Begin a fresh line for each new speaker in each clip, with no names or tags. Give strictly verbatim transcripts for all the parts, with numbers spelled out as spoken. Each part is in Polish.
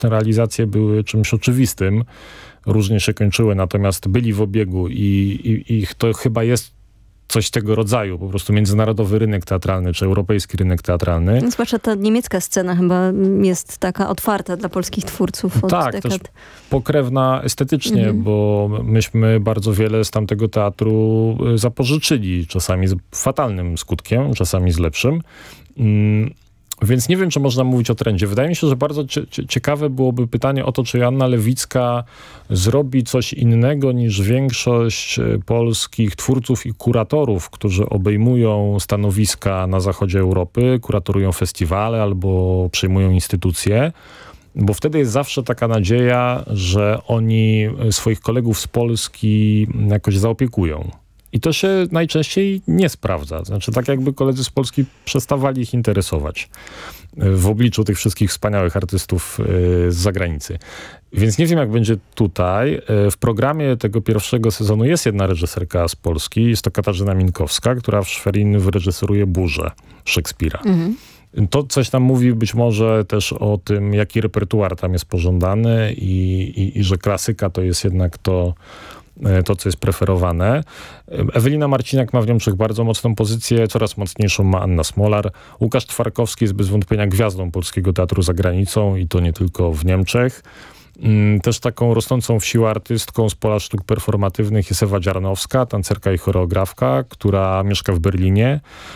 te realizacje były czymś oczywistym. Różnie się kończyły, natomiast byli w obiegu i, i, i to chyba jest coś tego rodzaju, po prostu międzynarodowy rynek teatralny, czy europejski rynek teatralny.
Zwłaszcza ta niemiecka scena chyba jest taka otwarta dla polskich twórców od
tak,
dekad.
też pokrewna estetycznie,
Mhm.
bo myśmy bardzo wiele z tamtego teatru zapożyczyli, czasami z fatalnym skutkiem, czasami z lepszym. Mm. Więc nie wiem, czy można mówić o trendzie. Wydaje mi się, że bardzo cie- ciekawe byłoby pytanie o to, czy Joanna Lewicka zrobi coś innego niż większość polskich twórców i kuratorów, którzy obejmują stanowiska na zachodzie Europy, kuratorują festiwale albo przejmują instytucje. Bo wtedy jest zawsze taka nadzieja, że oni swoich kolegów z Polski jakoś zaopiekują. I to się najczęściej nie sprawdza. Znaczy tak jakby koledzy z Polski przestawali ich interesować w obliczu tych wszystkich wspaniałych artystów z zagranicy. Więc nie wiem, jak będzie tutaj. W programie tego pierwszego sezonu jest jedna reżyserka z Polski. Jest to Katarzyna Minkowska, która w Schwerin wyreżyseruje Burzę Szekspira. Mhm. To coś tam mówi być może też o tym, jaki repertuar tam jest pożądany i, i, i że klasyka to jest jednak to, to, co jest preferowane. Ewelina Marciniak ma w Niemczech bardzo mocną pozycję, coraz mocniejszą ma Anna Smolar. Łukasz Twarkowski jest bez wątpienia gwiazdą polskiego teatru za granicą i to nie tylko w Niemczech. Też taką rosnącą w siłę artystką z pola sztuk performatywnych jest Ewa Dziarnowska, tancerka i choreografka, która mieszka w Berlinie.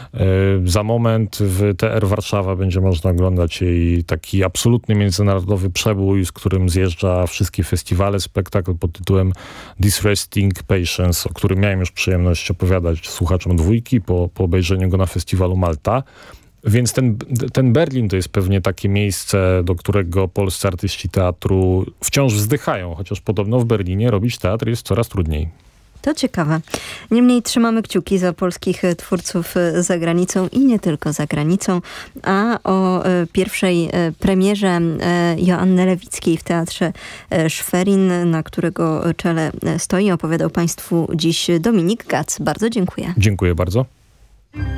Za moment w T R Warszawa będzie można oglądać jej taki absolutny międzynarodowy przebój, z którym zjeżdża wszystkie festiwale, spektakl pod tytułem This Resting Patience, o którym miałem już przyjemność opowiadać słuchaczom dwójki po, po obejrzeniu go na festiwalu Malta. Więc ten, ten Berlin to jest pewnie takie miejsce, do którego polscy artyści teatru wciąż wzdychają, chociaż podobno w Berlinie robić teatr jest coraz trudniej.
To ciekawe. Niemniej trzymamy kciuki za polskich twórców za granicą i nie tylko za granicą. A o pierwszej premierze Joanny Lewickiej w Teatrze Schwerin, na którego czele stoi, opowiadał Państwu dziś Dominik Gac. Bardzo dziękuję.
Dziękuję bardzo.